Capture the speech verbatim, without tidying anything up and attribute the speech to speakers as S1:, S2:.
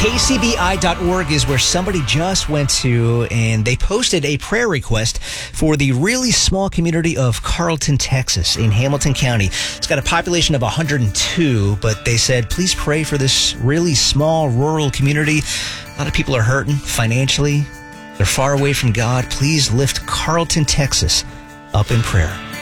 S1: K C B I dot org is where somebody just went to, and they posted a prayer request for the really small community of Carlton, Texas, in Hamilton County. It's got a population of one hundred two, but they said, please pray for this really small rural community. A lot of people are hurting financially. They're far away from God. Please lift Carlton, Texas up in prayer.